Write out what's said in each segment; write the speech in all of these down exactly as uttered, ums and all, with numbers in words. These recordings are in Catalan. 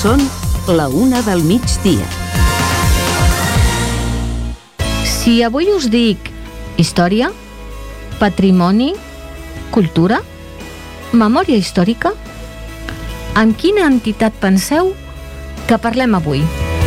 Són la una del migdia. Si avui us dic història, patrimoni, cultura, memòria històrica, amb quina entitat penseu que parlem avui?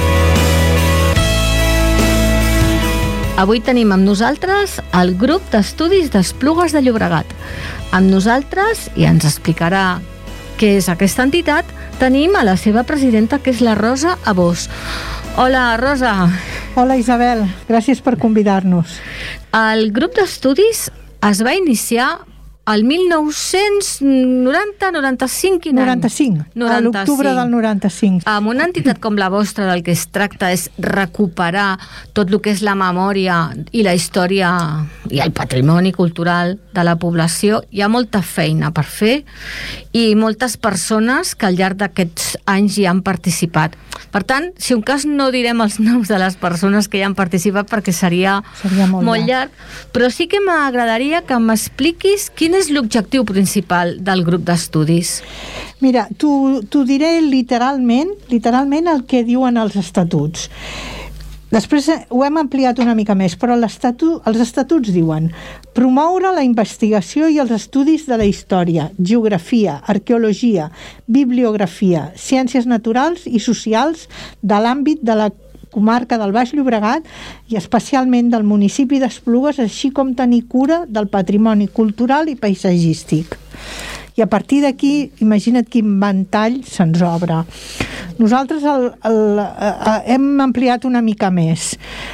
Avui tenim amb nosaltres el grup d'estudis d'Esplugues de Llobregat. Amb nosaltres, i ens explicarà què és aquesta entitat, tenim a la seva presidenta, que és la Rosa Abós. Hola, Rosa. Hola, Isabel. Gràcies per convidar-nos. El grup d'estudis es va iniciar el mil nou-cents noranta noranta-cinc, quin any? noranta-cinc, a l'octubre del noranta-cinc. Amb una entitat com la vostra, del que es tracta és recuperar tot el que és la memòria i la història i el patrimoni cultural de la població. Hi ha molta feina per fer i moltes persones que al llarg d'aquests anys hi han participat. Per tant, si un cas no direm els noms de les persones que hi han participat perquè seria, seria molt, molt llarg, però sí que m'agradaria que m'expliquis quin és l'objectiu principal del grup d'estudis. Mira, t'ho diré literalment, literalment el que diuen els estatuts. Després ho hem ampliat una mica més, però l'estatu, els estatuts diuen promoure la investigació i els estudis de la història, geografia, arqueologia, bibliografia, ciències naturals i socials de l'àmbit de la comarca del Baix Llobregat i especialment del municipi d'Esplugues, així com tenir cura del patrimoni cultural i paisatgístic. I a partir d'aquí, imagina't quin ventall se'ns obre. Nosaltres el, el, el, hem ampliat una mica més.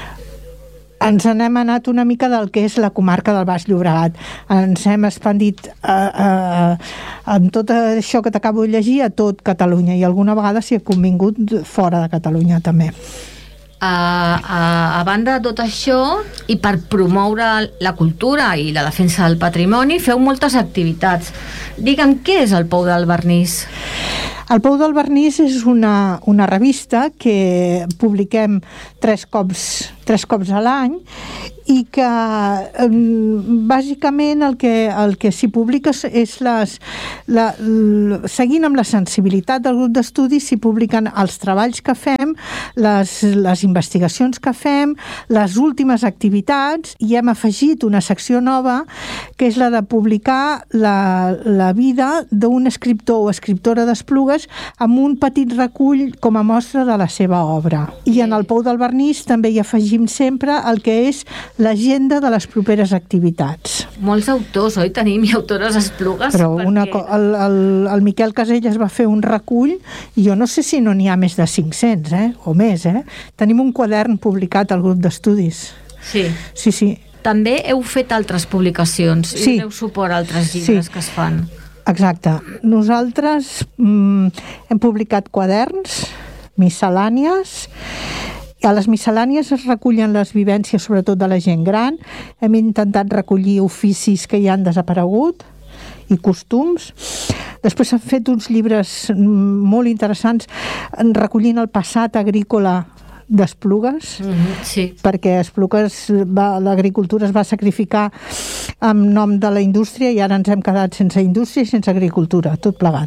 Ens n'hem anat una mica del que és la comarca del Baix Llobregat. Ens hem expandit eh, eh, amb tot això que t'acabo de llegir a tot Catalunya i alguna vegada s'hi ha convingut fora de Catalunya també. A, a, a banda de tot això, i per promoure la cultura i la defensa del patrimoni, feu moltes activitats. Digue'm, què és el Pou del Vernís? El Pou del Vernís és una, una revista que publiquem tres cops, tres cops a l'any i que eh, bàsicament el que, el que s'hi publica és les, la, l, seguint amb la sensibilitat del grup d'estudis s'hi publiquen els treballs que fem, les, les investigacions que fem, les últimes activitats, i hem afegit una secció nova que és la de publicar la, la vida d'un escriptor o escriptora d'Esplugues amb un petit recull com a mostra de la seva obra. I en el Pou del Vernís també hi afegim sempre el que és l'agenda de les properes activitats. Molts autors, oi? Tenim i autores Esplugues. Però perquè... una, el, el, el Miquel Casellas va fer un recull i jo no sé si no n'hi ha més de cinc-cents, eh? O més, eh? Tenim un quadern publicat al grup d'estudis. Sí. Sí, sí. També heu fet altres publicacions i sí. doneu suport a altres llibres sí. que es fan. Exacte. Nosaltres mm, hem publicat quaderns, miscel·lànies. A les miscel·lànies es recullen les vivències, sobretot de la gent gran. Hem intentat recollir oficis que ja han desaparegut i costums. Després s'han fet uns llibres molt interessants recollint el passat agrícola d'Esplugues, mm-hmm, sí. perquè Esplugues, l'agricultura es va sacrificar en nom de la indústria i ara ens hem quedat sense indústria i sense agricultura, tot plegat.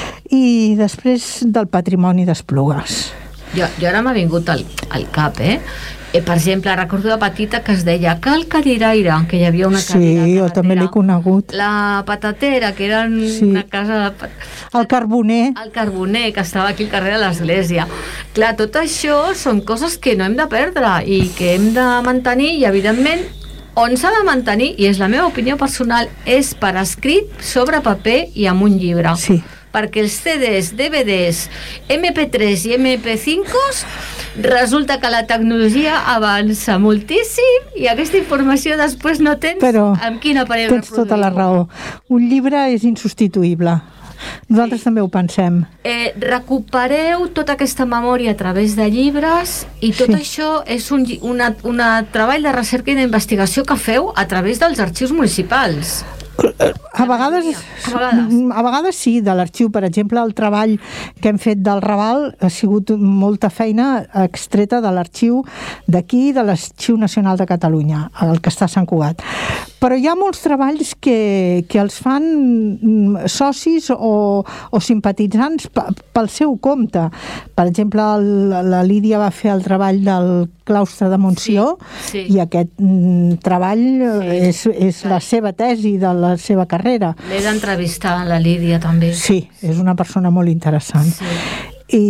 I després del patrimoni d'Esplugues. Jo, jo ara m'ha vingut al, al cap, eh? eh? Per exemple, recordo de petita que es deia Cal Cadiraire, que hi havia una cadira. Sí, jo també l'he conegut. La Patatera, que era sí. una casa... De... El Carboner. El Carboner, que estava aquí al carrer de l'església. Clar, tot això són coses que no hem de perdre i que hem de mantenir i, evidentment, on s'ha de mantenir, i és la meva opinió personal, és per escrit, sobre paper i amb un llibre. Sí. Perquè els C Ds, D V Ds, M P tres i M P cinc resulta que la tecnologia avança moltíssim i aquesta informació després no tens Però amb quin aparell reproduir. Tens tota la raó. Un llibre és insubstituïble. Nosaltres sí. també ho pensem. Eh, recupereu tota aquesta memòria a través de llibres i tot sí. això és un una, una treball de recerca i d'investigació que feu a través dels arxius municipals. A vegades, a vegades, a vegades sí, de l'arxiu. Per exemple, el treball que hem fet del Raval ha sigut molta feina extreta de l'arxiu d'aquí, de l'Arxiu Nacional de Catalunya, el que està a Sant Cugat. Però hi ha molts treballs que, que els fan socis o, o simpatitzants pel seu compte. Per exemple, el, la Lídia va fer el treball del claustre de Montsió, sí, sí. i aquest mm, treball sí, és, és sí. la seva tesi de la seva carrera. L'he d'entrevistar, la Lídia, també. Sí, és una persona molt interessant. Sí. I,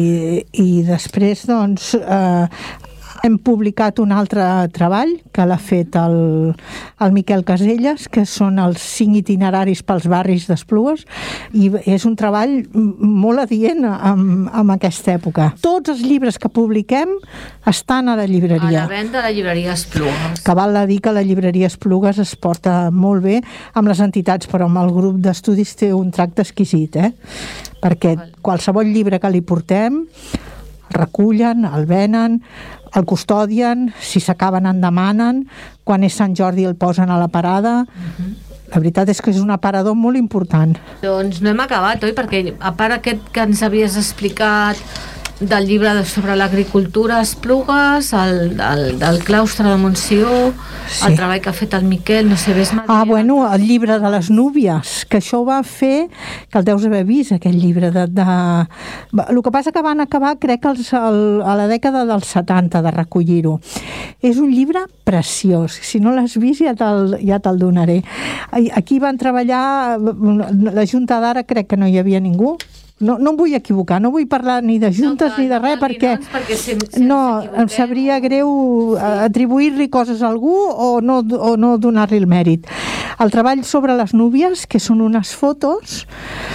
i després, doncs, eh, hem publicat un altre treball que l'ha fet el, el Miquel Caselles, que són els cinc itineraris pels barris d'Esplugues, i és un treball molt adient amb, amb aquesta època. Tots els llibres que publiquem estan a la llibreria. A la venda a la llibreria Esplugues. Que val a dir que la llibreria Esplugues es porta molt bé amb les entitats, però amb el grup d'estudis té un tracte exquisit, eh? Perquè qualsevol llibre que li portem el recullen, el venen, el custodien, si s'acaben en demanen, quan és Sant Jordi el posen a la parada. Uh-huh. La veritat és que és un aparador molt important. Doncs no hem acabat, oi? Perquè a part aquest que ens havies explicat del llibre sobre l'agricultura a Esplugues, el, el, del claustre de Montsió, sí. el treball que ha fet el Miquel, no sé, ves mal. Ah, bueno, el llibre de les núvies, que això ho va fer, que el deus haver vist, aquest llibre de... de... El que passa que van acabar, crec, els, el, a la dècada dels setanta, de recollir-ho. És un llibre preciós. Si no l'has vist, ja te'l, ja te'l donaré. Aquí van treballar, la Junta d'ara crec que no hi havia ningú. No, no em vull equivocar, no vull parlar ni de juntes no, clar, ni de res, no, perquè, perquè si, si no, em sabria greu sí. atribuir-li coses a algú o no, o no donar-li el mèrit. El treball sobre les núvies, que són unes fotos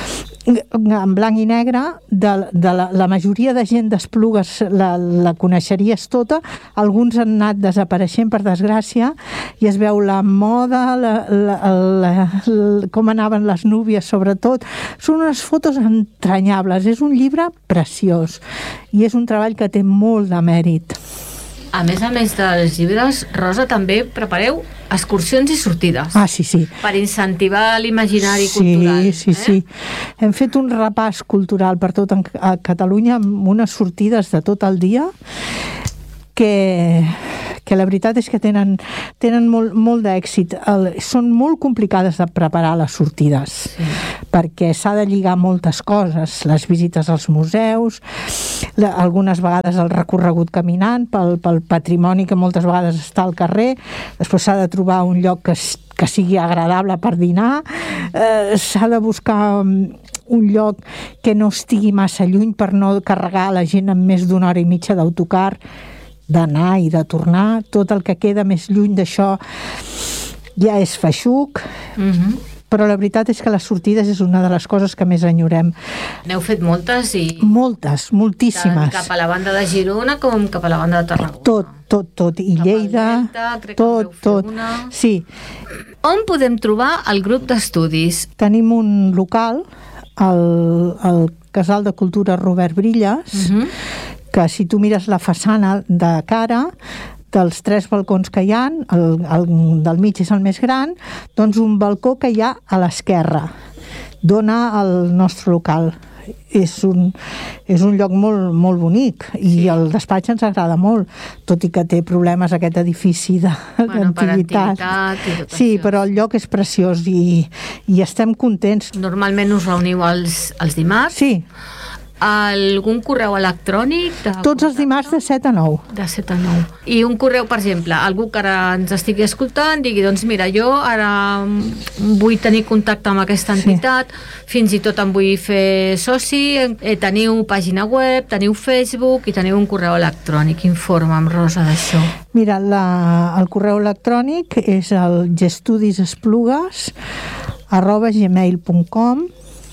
en blanc i negre de, de la, la majoria de gent d'Esplugues la, la coneixeries tota, alguns han anat desapareixent per desgràcia i es veu la moda la, la, la, la, com anaven les núvies sobretot, són unes fotos entranyables, és un llibre preciós i és un treball que té molt de mèrit. A més a més dels llibres, Rosa, també prepareu excursions i sortides. Ah, sí, sí. Per incentivar l'imaginari sí, cultural. Sí, sí, eh? sí. Hem fet un repàs cultural per tot a Catalunya amb unes sortides de tot el dia que, que la veritat és que tenen, tenen molt, molt d'èxit. El, són molt complicades de preparar les sortides, sí. perquè s'ha de lligar moltes coses, les visites als museus, la, algunes vegades el recorregut caminant pel, pel patrimoni que moltes vegades està al carrer, després s'ha de trobar un lloc que, que sigui agradable per dinar, eh, s'ha de buscar un lloc que no estigui massa lluny per no carregar la gent amb més d'una hora i mitja d'autocar, d'anar i de tornar. Tot el que queda més lluny d'això ja és feixuc. Mm-hmm. Però la veritat és que les sortides és una de les coses que més enyorem. N'heu fet moltes i... Moltes, moltíssimes. Tant cap a la banda de Girona com cap a la banda de Tarragona. Tot, tot, tot. I cap Lleida, Delta, crec tot, que tot. Una... Sí. On podem trobar el grup d'estudis? Tenim un local, el, el Casal de Cultura Robert Brillas, mm-hmm. que si tu mires la façana de cara, dels tres balcons que hi ha, el, el del mig és el més gran, doncs un balcó que hi ha a l'esquerra dona al nostre local. És un, és un lloc molt, molt bonic i sí. el despatx ens agrada molt, tot i que té problemes aquest edifici de, bueno, d'antiguitat. Sí, això. Però el lloc és preciós i, i estem contents. Normalment us reuniu els, els dimarts? Sí. Algun correu electrònic? Tots els dimarts de set a nou. De set a nou. I un correu, per exemple, algú que ara ens estigui escoltant digui, doncs mira, jo ara vull tenir contacte amb aquesta entitat, sí. fins i tot em vull fer soci, eh, teniu pàgina web, teniu Facebook i teniu un correu electrònic. Informa'm, Rosa, d'això. Mira, la, el correu electrònic és el gestudisesplugues arroba gmail punt com.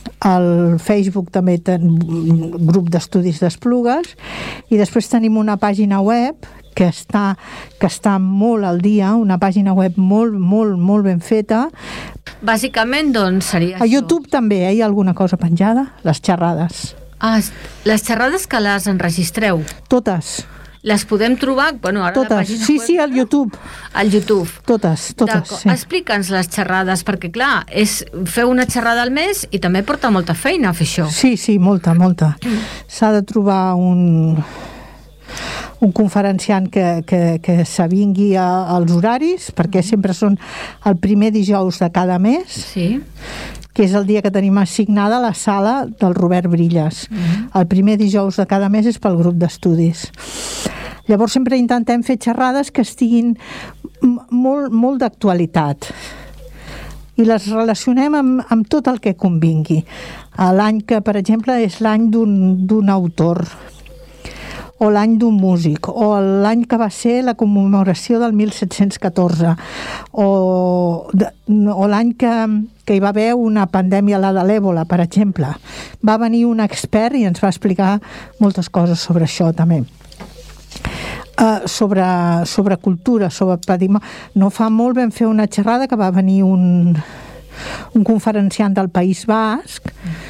Al Facebook també ten grup d'estudis d'Esplugues i després tenim una pàgina web que està, que està molt al dia, una pàgina web molt, molt, molt ben feta. Bàsicament, doncs, seria a això. A YouTube també eh, hi ha alguna cosa penjada, les xerrades. Ah, les xerrades que les enregistreu? Totes. Les podem trobar, bueno, ara totes, la pàgina sí, web, sí, al YouTube. Al YouTube. Totes, totes, sí. Explica'ns les xerrades, perquè clar, és fer una xerrada al mes i també porta molta feina fer això. Sí, sí, molta, molta. S'ha de trobar un... un conferenciant que, que, que s'avingui als horaris, perquè sempre són el primer dijous de cada mes, sí. que és el dia que tenim assignada la sala del Robert Brillas. Mm-hmm. El primer dijous de cada mes és pel grup d'estudis. Llavors sempre intentem fer xerrades que estiguin molt, molt d'actualitat i les relacionem amb, amb tot el que convingui. L'any que, per exemple, és l'any d'un autor, o l'any d'un músic, o l'any que va ser la commemoració del mil set-cents catorze, o, de, o l'any que, que hi va haver una pandèmia, la de l'èbola, per exemple. Va venir un expert i ens va explicar moltes coses sobre això, també. Uh, sobre, sobre cultura, sobre patrimoni. No fa molt vam fer una xerrada que va venir un, un conferenciant del País Basc,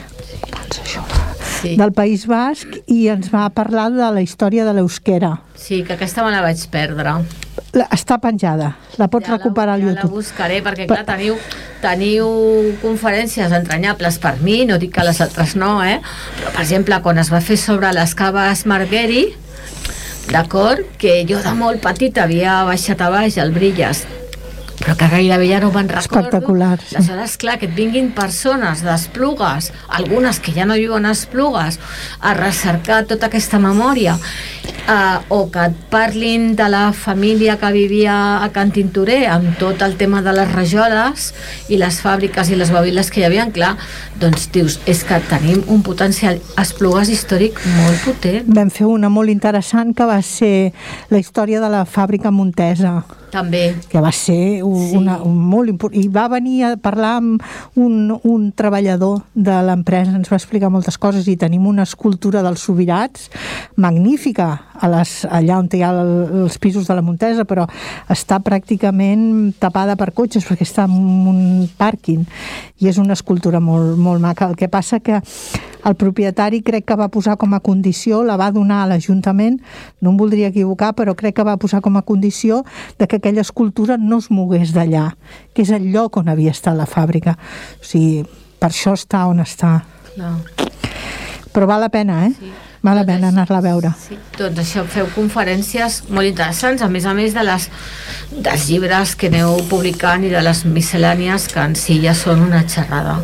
sí. del País Basc, i ens va parlar de la història de l'euskera. Sí, que aquesta me la vaig perdre. La, està penjada, la pots ja recuperar la, al YouTube. Ja la buscaré, perquè clar, teniu, teniu conferències entranyables per mi, no dic que les altres no, eh? Però, per exemple, quan es va fer sobre les caves Margueri, d'acord, que jo de molt petit havia baixat a baix al Brillas, però que gairebé ja no me'n recordo. Espectacular, sí. Aleshores, clar, que et vinguin persones d'Esplugues, algunes que ja no viuen a Esplugues, a recercar tota aquesta memòria, uh, o que et parlin de la família que vivia a Can Tintorer amb tot el tema de les rajoles i les fàbriques i les bòbiles que hi havia, clar, doncs dius, és que tenim un potencial Esplugues històric molt potent. Vam fer una molt interessant que va ser la història de la fàbrica Montesa. També. Que va ser una, sí. un molt important. I va venir a parlar amb un, un treballador de l'empresa, ens va explicar moltes coses, i tenim una escultura dels Subirats magnífica a les, allà on hi ha el, els pisos de la Montesa, però està pràcticament tapada per cotxes perquè està en un pàrquing, i és una escultura molt, molt maca. El que passa que el propietari crec que va posar com a condició, la va donar a l'Ajuntament, no em voldria equivocar, però crec que va posar com a condició de que aquella escultura no es mogués d'allà, que és el lloc on havia estat la fàbrica. O sigui, per això està on està. No. Però val la pena, eh? Sí. Val la pena anar-la a veure. Sí, doncs això, feu conferències molt interessants, a més a més de les, dels llibres que aneu publicant i de les miscel·lànies, que en si ja són una xerrada.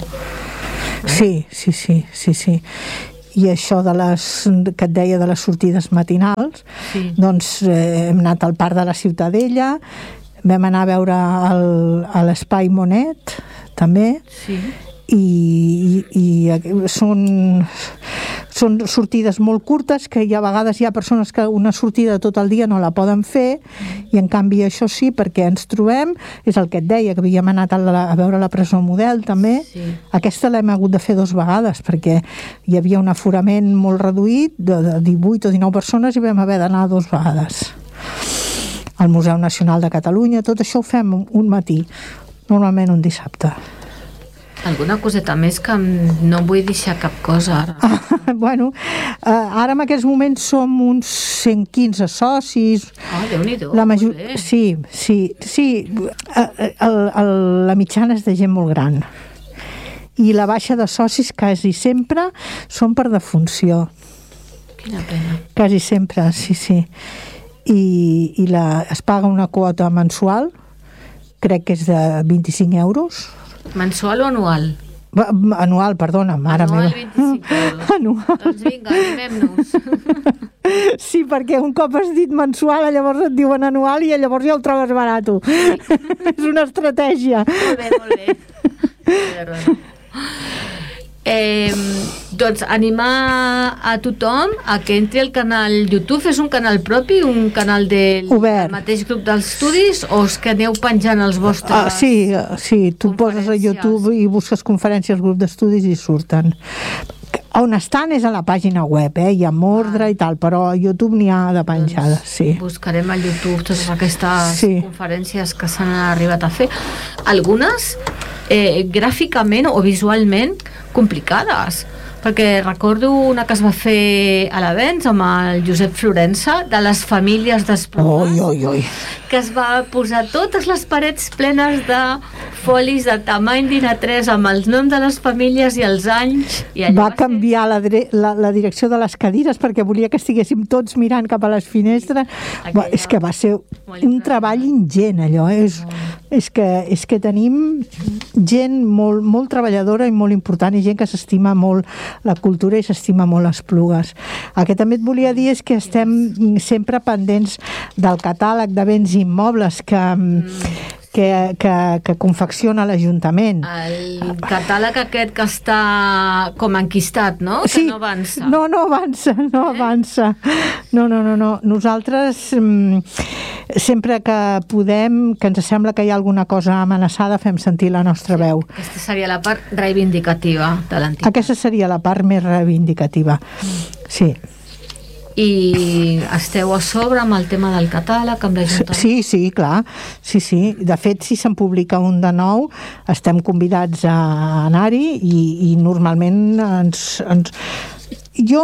Sí, sí, sí, sí, sí. I això de les, que et deia de les sortides matinals, sí. doncs eh, hem anat al Parc de la Ciutadella, vam anar a veure el, a l'Espai Monet, també, sí. i, i, i són, són sortides molt curtes, que hi ha, a vegades hi ha persones que una sortida tot el dia no la poden fer, i en canvi això sí, perquè ens trobem, és el que et deia, que havíem anat a, la, a veure la presó Model també, sí. Aquesta l'hem hagut de fer dues vegades, perquè hi havia un aforament molt reduït, de, de divuit o dinou persones, i vam haver d'anar dues vegades. Al Museu Nacional de Catalunya, tot això ho fem un matí, normalment un dissabte. Alguna coseta més, que no vull deixar cap cosa ara. Ah, bueno, uh, ara en aquests moments som uns cent quinze socis. Ah, oh, Déu-n'hi-do, la major... molt bé. Sí, sí, sí. Uh, el, el, la mitjana és de gent molt gran. I la baixa de socis quasi sempre són per defunció. Quina pena. Quasi sempre, sí, sí. I, i la, es paga una quota mensual, crec que és de vint-i-cinc euros. Mensual o anual? Anual, perdona, mare anual, meva. vint-i-cinc euros. Anual. Doncs vinga, animem-nos. Sí, perquè un cop has dit mensual, llavors et diuen anual i llavors ja el trobes barat. Sí. És una estratègia. Molt bé, molt bé. Eh, doncs animar a tothom a que entri al canal YouTube. És un canal propi, un canal del, del mateix grup d'estudis, o és que aneu penjant els vostres? Ah, sí, sí, tu poses a YouTube i busques conferències grup d'estudis i surten. On estan és a la pàgina web, eh? Hi ha ordre ah. i tal, però a YouTube n'hi ha de penjades, doncs sí. Buscarem al YouTube totes aquestes sí. conferències que s'han arribat a fer. Algunes eh, gràficament o visualment complicades, perquè recordo una que es va fer a l'Avenç amb el Josep Florença, de les famílies d'Esplugues, oi, oi, oi. que es va posar totes les parets plenes de folis de tamany d'I N A tres amb els noms de les famílies i els anys. I allò Va va canviar la, dire- la, la direcció de les cadires perquè volia que estiguéssim tots mirant cap a les finestres. Aquella- Va, és que va ser Molt un impressionant. treball ingent, allò. És, és, que, és que tenim gent molt, molt treballadora i molt important i gent que s'estima molt la cultura i s'estima molt les Esplugues. El que també et volia dir és que estem sempre pendents del catàleg de béns immobles que, que, que, que confecciona l'Ajuntament. El catàleg aquest que està com enquistat, no? Sí, Que no avança. no, no avança, no Eh? avança. No, no, no, no. Nosaltres mm, sempre que podem, que ens sembla que hi ha alguna cosa amenaçada, fem sentir la nostra veu. Aquesta seria la part reivindicativa de l'entitat. Aquesta seria la part més reivindicativa. Sí. I esteu a sobre amb el tema del catàleg, amb l'Ajuntament? Sí, sí, clar. Sí, sí. De fet, si se'n publica un de nou, estem convidats a anar-hi i, i normalment ens, ens... Jo,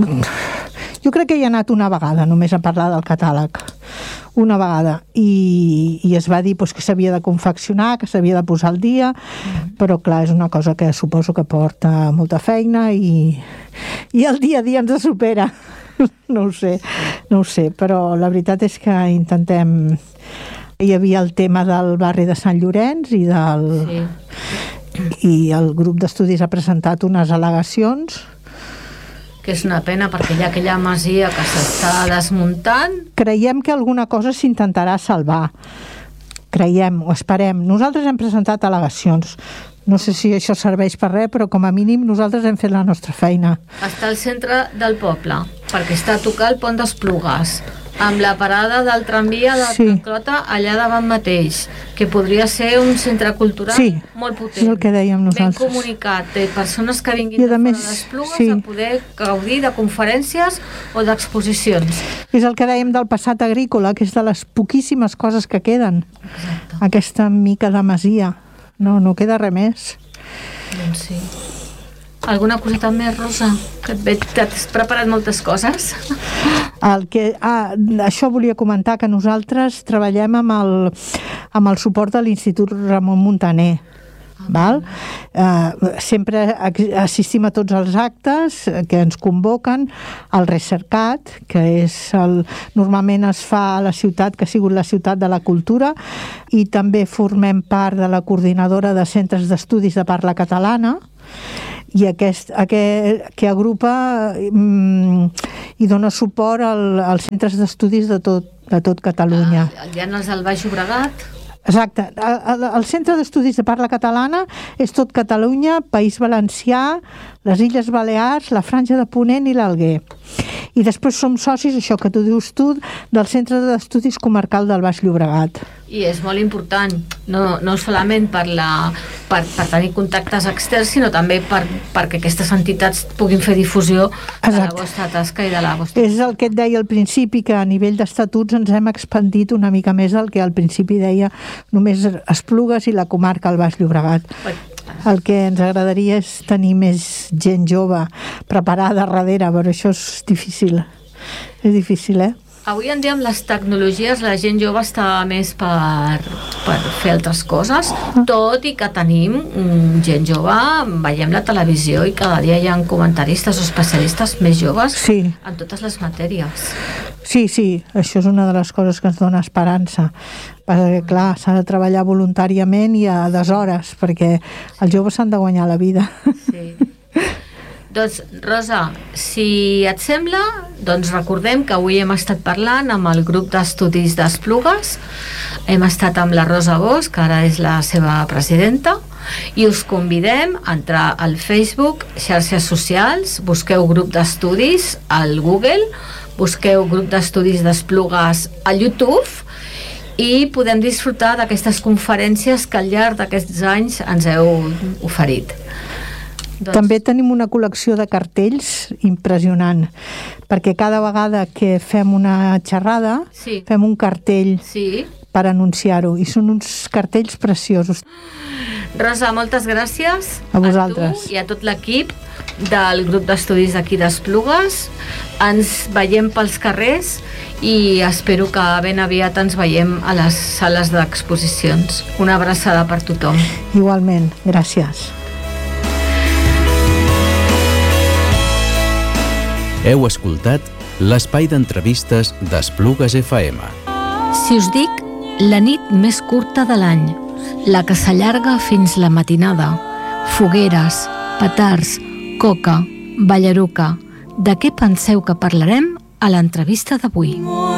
jo crec que hi he anat una vegada només a parlar del catàleg. Una vegada. I, i es va dir doncs, que s'havia de confeccionar, que s'havia de posar al dia, mm. però clar, és una cosa que suposo que porta molta feina i, i el dia a dia ens supera. No ho sé, no ho sé, però la veritat és que intentem... Hi havia el tema del barri de Sant Llorenç i del... Sí. I el grup d'estudis ha presentat unes al·legacions. Que és una pena perquè hi ha aquella masia que s'està desmuntant. Creiem que alguna cosa s'intentarà salvar. Creiem, o esperem. Nosaltres hem presentat al·legacions. No sé si això serveix per res, però com a mínim nosaltres hem fet la nostra feina. Està al centre del poble, perquè està a tocar el pont d'Esplugues, amb la parada del tramvia de Sí. Clota allà davant mateix, que podria ser un centre cultural Sí, molt potent. és el que dèiem nosaltres. Ben comunicat, de persones que vinguin I de a fora més, d'Esplugues sí. a poder gaudir de conferències o d'exposicions. És el que dèiem del passat agrícola, que és de les poquíssimes coses que queden. Exacte. Aquesta mica de masia. No, no queda res més. Doncs sí. Alguna coseta més, Rosa? Que et veig que t'has preparat moltes coses. El que, ah, això volia comentar, que nosaltres treballem amb el, amb el suport de l'Institut Ramon Muntaner. Val? Uh, sempre assistim a tots els actes que ens convoquen, el Recercat, que és el, normalment es fa a la ciutat que ha sigut la ciutat de la cultura, i també formem part de la coordinadora de centres d'estudis de parla catalana, i aquest, aquest que agrupa mm, i dona suport al, als centres d'estudis de tot, de tot Catalunya. Ah, hi ha els del Baix Llobregat. Exacte. El, el, el Centre d'Estudis de Parla Catalana és tot Catalunya, País Valencià, les Illes Balears, la Franja de Ponent i l'Alguer. I després som socis, això que tu dius tu, del Centre d'Estudis Comarcal del Baix Llobregat. I és molt important, no, no solament per, la, per, per tenir contactes externs, sinó també per, perquè aquestes entitats puguin fer difusió de la Exacte. vostra tasca i de la vostra... És el que et deia al principi, que a nivell d'estatuts ens hem expandit una mica més del que al principi deia només Esplugues i la comarca del Baix Llobregat. El que ens agradaria és tenir més gent jove preparada darrere, però això és difícil. És difícil, eh? Avui en dia amb les tecnologies la gent jove està més per, per fer altres coses, tot i que tenim mm, gent jove, veiem la televisió i cada dia hi ha comentaristes o especialistes més joves Sí. en totes les matèries. Sí, sí, això és una de les coses que ens dona esperança. Perquè, clar, s'ha de treballar voluntàriament i a deshores, perquè els joves s'han de guanyar la vida. Sí. Doncs, Rosa, si et sembla, doncs recordem que avui hem estat parlant amb el grup d'estudis d'Esplugues, hem estat amb la Rosa Bosch, que ara és la seva presidenta, i us convidem a entrar al Facebook, xarxes socials, busqueu grup d'estudis al Google, busqueu grup d'estudis d'Esplugues a YouTube, i podem disfrutar d'aquestes conferències que al llarg d'aquests anys ens heu oferit. Doncs... També tenim una col·lecció de cartells impressionant, perquè cada vegada que fem una xerrada Sí. fem un cartell Sí. per anunciar-ho, i són uns cartells preciosos. Rosa, moltes gràcies a vosaltres a tu i a tot l'equip del grup d'estudis d'aquí d'Esplugues. Ens veiem pels carrers i espero que ben aviat ens veiem a les sales d'exposicions. Una abraçada per tothom. Igualment, gràcies. Heu escoltat l'espai d'entrevistes d'Esplugues F M. Si us dic la nit més curta de l'any, la que s'allarga fins la matinada, fogueres, petards, coca, ballaruca, de què penseu que parlarem a l'entrevista d'avui?